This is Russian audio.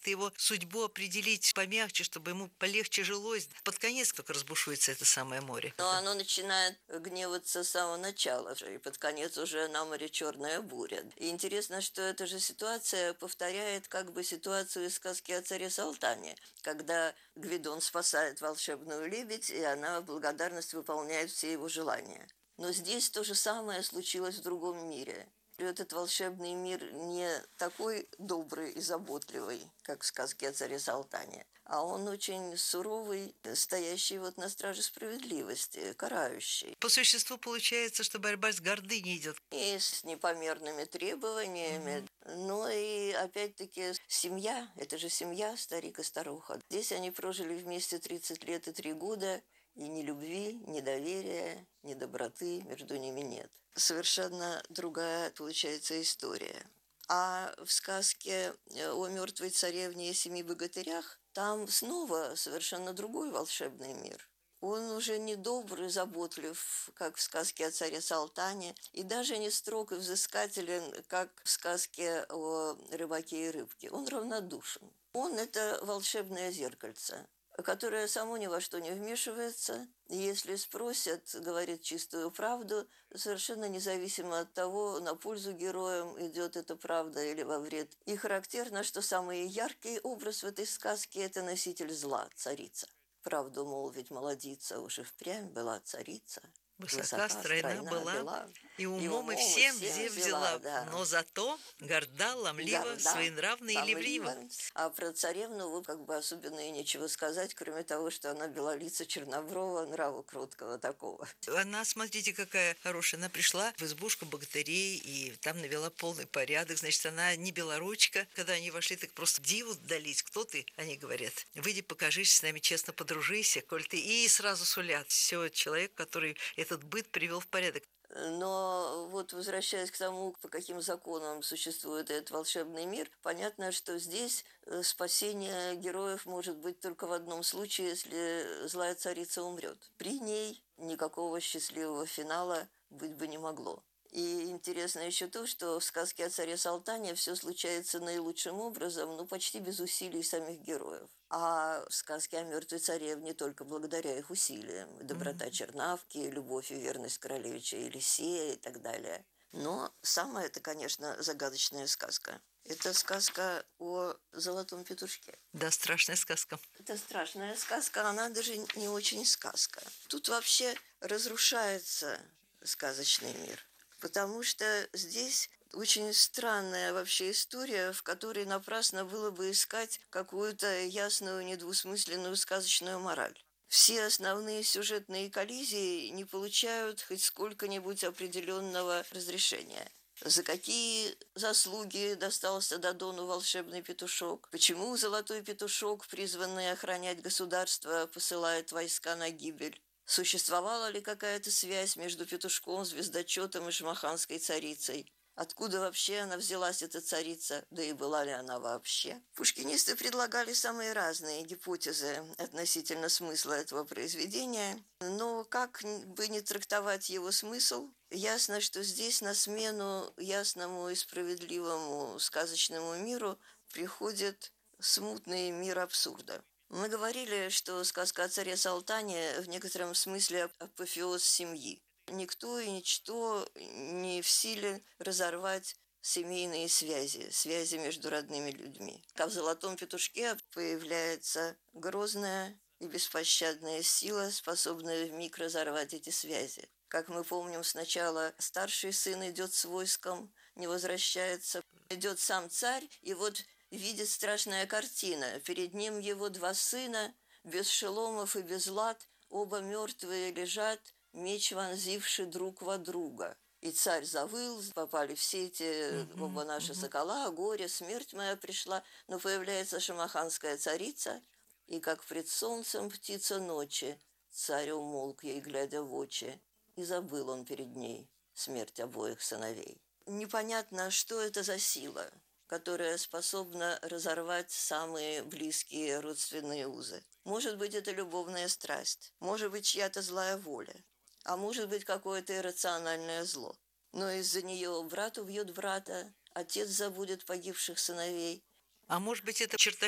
как-то его судьбу определить помягче, чтобы ему полегче жилось. Под конец только разбушуется это самое море. Но оно начинает гневаться с самого начала, и под конец уже на море черная буря. И интересно, что эта же ситуация повторяет как бы ситуацию из сказки о царе Салтане, когда Гвидон спасает волшебную лебедь, и она в благодарность выполняет все его желания. Но здесь то же самое случилось в другом мире. Этот волшебный мир не такой добрый и заботливый, как в сказке о царе Салтане, а он очень суровый, стоящий вот на страже справедливости, карающий. По существу получается, что борьба с гордыней идет. И с непомерными требованиями. Ну и опять-таки семья, это же семья, старик и старуха. Здесь они прожили вместе 30 лет и 3 года, и ни любви, ни доверия, ни доброты между ними нет. Совершенно другая получается история. А в сказке о мертвой царевне и 7 богатырях там снова совершенно другой волшебный мир. Он уже не добрый, заботлив, как в сказке о царе Салтане, и даже не строг и взыскателен, как в сказке о рыбаке и рыбке. Он равнодушен. Он – это волшебное зеркальце, которое само ни во что не вмешивается, и если спросят, говорит чистую правду, совершенно независимо от того, на пользу героям идет эта правда или во вред. И характерно, что самый яркий образ в этой сказке – это носитель зла, царица. Правду молвить молодица, уж и впрямь была царица. Высока, стройна была, бела, и и умом и умом и всем всем взяла, да. но зато горда, ломлива, Горда, своенравна и ливрива. А про царевну вот как бы особенно и нечего сказать, кроме того, что она белолица, черноброва, нрава кроткого такого. Она, смотрите, какая хорошая. Она пришла в избушку богатырей и там навела полный порядок. Значит, она не белоручка. Когда они вошли, так просто диву дались. Кто ты? Они говорят. Выйди, покажись с нами, честно подружися, коль ты. И сразу сулят. Все, человек, который этот быт привел в порядок. Но вот возвращаясь к тому, по каким законам существует этот волшебный мир, понятно, что здесь спасение героев может быть только в одном случае, если злая царица умрет. При ней никакого счастливого финала быть бы не могло. И интересно еще то, что в сказке о царе Салтане все случается наилучшим образом, но почти без усилий самих героев. А в сказке о мертвой царевне только благодаря их усилиям. Доброта Чернавки, любовь и верность королевича Елисея и так далее. Но самая это, конечно, загадочная сказка. Это сказка о золотом петушке. Да, страшная сказка. Это страшная сказка, она даже не очень сказка. Тут вообще разрушается сказочный мир. Потому что здесь очень странная вообще история, в которой напрасно было бы искать какую-то ясную, недвусмысленную сказочную мораль. Все основные сюжетные коллизии не получают хоть сколько-нибудь определенного разрешения. За какие заслуги достался Додону волшебный петушок? Почему золотой петушок, призванный охранять государство, посылает войска на гибель? Существовала ли какая-то связь между петушком, звездочетом и шамаханской царицей? Откуда вообще она взялась, эта царица? Да и была ли она вообще? Пушкинисты предлагали самые разные гипотезы относительно смысла этого произведения, но как бы ни трактовать его смысл, ясно, что здесь на смену ясному и справедливому сказочному миру приходит смутный мир абсурда. Мы говорили, что сказка о царе Салтане в некотором смысле апофеоз семьи. Никто и ничто не в силе разорвать семейные связи, связи между родными людьми. А в «Золотом петушке» появляется грозная и беспощадная сила, способная вмиг разорвать эти связи. Как мы помним, сначала старший сын идет с войском, не возвращается, идет сам царь, и вот видит страшная картина. Перед ним его 2 сына, без шеломов и без лад, оба мертвые лежат, меч вонзивший друг во друга. И царь завыл, попали все эти оба наши сокола, горе, смерть моя пришла. Но появляется шамаханская царица, и как пред солнцем птица ночи, царь умолк ей, глядя в очи, и забыл он перед ней смерть обоих сыновей. Непонятно, что это за сила, которая способна разорвать самые близкие родственные узы. Может быть, это любовная страсть, может быть, чья-то злая воля, а может быть, какое-то иррациональное зло. Но из-за нее брат убьет брата, отец забудет погибших сыновей. А может быть, это черта